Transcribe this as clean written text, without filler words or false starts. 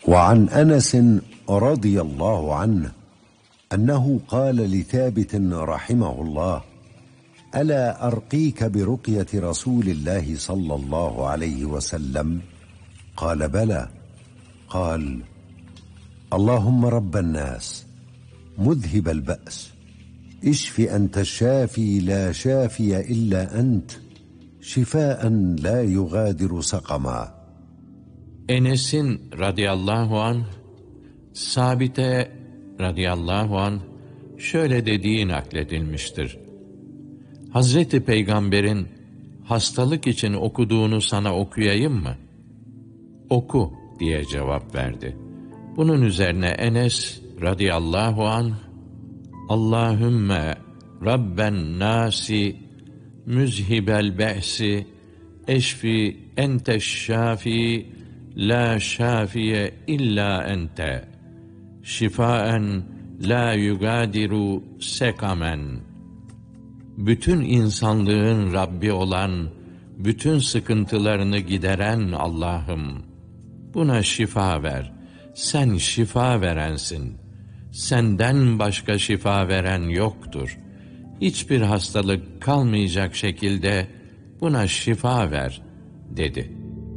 وعن أنس رضي الله عنه أنه قال لثابت رحمه الله: ألا أرقيك برقية رسول الله صلى الله عليه وسلم؟ قال: بلى. قال: اللهم رب الناس مذهب البأس اشف أنت الشافي لا شافي إلا أنت شفاء لا يغادر سقما. Enes'in radıyallahu anh, Sabit'e radıyallahu anh şöyle dediği nakledilmiştir. Hazreti Peygamber'in hastalık için okuduğunu sana okuyayım mı? Oku diye cevap verdi. Bunun üzerine Enes radıyallahu anh, Allahümme Rabben nasi müzhibel be'si eşfi enteşşafi la şafiye illa ente şifaen la yugadiru sekamen. Bütün insanlığın Rabbi olan, bütün sıkıntılarını gideren Allah'ım, buna şifa ver. Sen şifa verensin. Senden başka şifa veren yoktur. Hiçbir hastalık kalmayacak şekilde buna şifa ver, dedi.